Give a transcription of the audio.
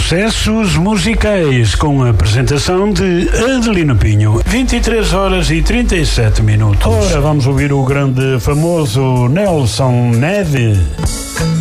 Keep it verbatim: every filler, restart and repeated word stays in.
Sucessos musicais com a apresentação de Adelino Pinho. vinte e três horas e trinta e sete minutos. Ora, vamos ouvir o grande famoso Nelson Ned.